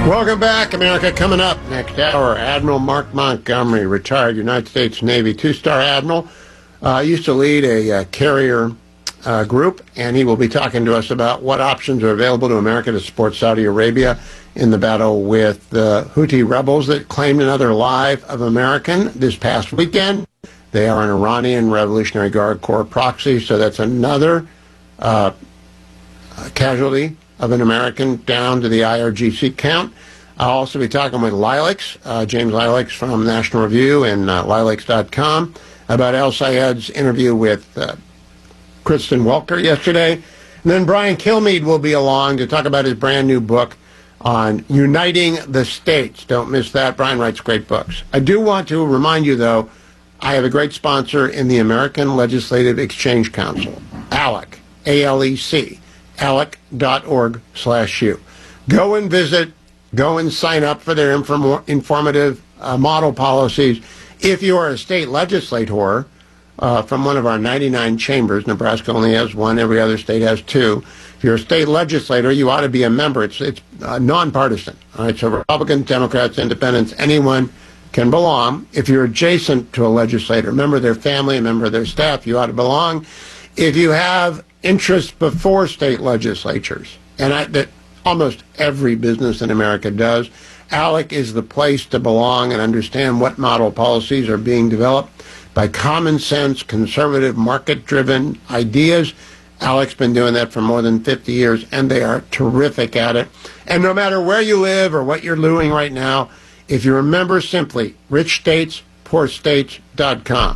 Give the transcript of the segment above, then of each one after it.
Welcome back, America. Coming up next hour, Admiral Mark Montgomery, retired United States Navy two-star admiral, used to lead a carrier group, and he will be talking to us about what options are available to America to support Saudi Arabia in the battle with the Houthi rebels that claimed another life of American this past weekend. They are an Iranian Revolutionary Guard Corps proxy, so that's another casualty of an American down to the IRGC count. I'll also be talking with Lilacs, James Lilacs from National Review and lilacs.com, about El Sayed's interview with Kristen Welker yesterday. And then Brian Kilmeade will be along to talk about his brand new book on uniting the states. Don't miss that. Brian writes great books. I do want to remind you, though, I have a great sponsor in the American Legislative Exchange Council, ALEC, A-L-E-C. ALEC.org/U. Go and visit, go and sign up for their informative model policies. If you are a state legislator from one of our 99 chambers, Nebraska only has one, every other state has two. If you're a state legislator, you ought to be a member. It's nonpartisan. All right, so Republicans, Democrats, Independents, anyone can belong. If you're adjacent to a legislator, a member of their family, a member of their staff, you ought to belong. If you have interests before state legislatures, and that almost every business in America does, ALEC is the place to belong and understand what model policies are being developed by common sense, conservative, market-driven ideas. ALEC's been doing that for more than 50 years, and they are terrific at it. And no matter where you live or what you're doing right now, if you remember simply, richstatespoorstates.com,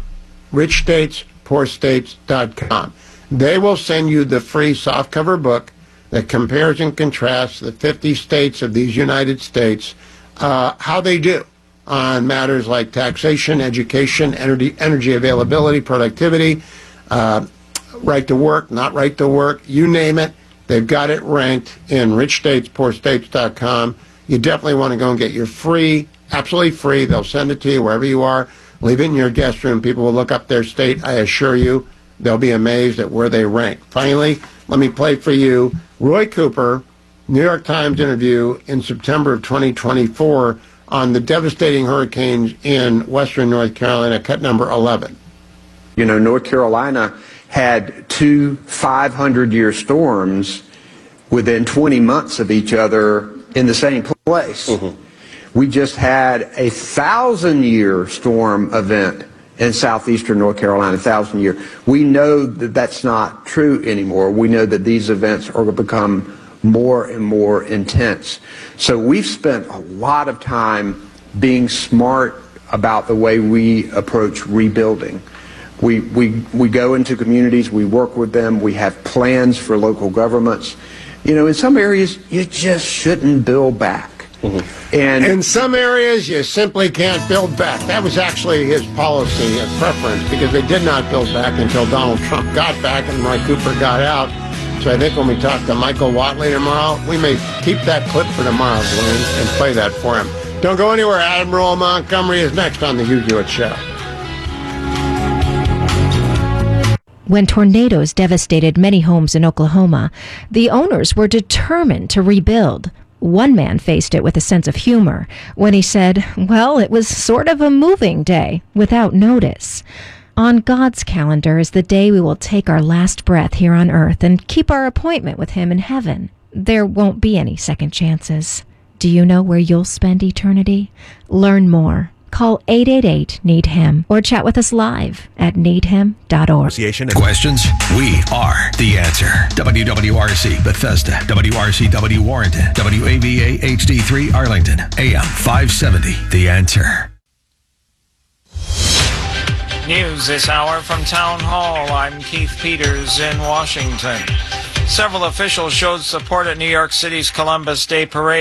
richstatespoorstates.com. They will send you the free softcover book that compares and contrasts the 50 states of these United States, how they do on matters like taxation, education, energy availability, productivity, right to work, not right to work, you name it. They've got it ranked in richstatespoorstates.com. You definitely want to go and get your free, absolutely free. They'll send it to you wherever you are. Leave it in your guest room. People will look up their state. I assure you, they'll be amazed at where they rank. Finally, let me play for you Roy Cooper, New York Times interview in September of 2024 on the devastating hurricanes in western North Carolina, cut number 11. You know, North Carolina had two 500-year storms within 20 months of each other in the same place. Mm-hmm. We just had a 1,000-year storm event in southeastern North Carolina, 1,000-year. We know that that's not true anymore. We know that these events are going to become more and more intense. So we've spent a lot of time being smart about the way we approach rebuilding. We go into communities, we work with them, we have plans for local governments. You know, in some areas, you just shouldn't build back. Mm-hmm. And in some areas, you simply can't build back. That was actually his policy and preference, because they did not build back until Donald Trump got back and Roy Cooper got out. So I think when we talk to Michael Watley tomorrow, we may keep that clip for tomorrow, Glenn, and play that for him. Don't go anywhere. Admiral Montgomery is next on the Hugh Hewitt Show. When tornadoes devastated many homes in Oklahoma, the owners were determined to rebuild. One man faced it with a sense of humor when he said, well, it was sort of a moving day without notice. On God's calendar is the day we will take our last breath here on earth and keep our appointment with him in heaven. There won't be any second chances. Do you know where you'll spend eternity? Learn more. Call 888-NEED-HIM or chat with us live at needhim.org. Questions? We are the answer. WWRC Bethesda, WRCW Warrenton, WAVA HD3 Arlington, AM 570. The Answer. News this hour from Town Hall. I'm Keith Peters in Washington. Several officials showed support at New York City's Columbus Day Parade.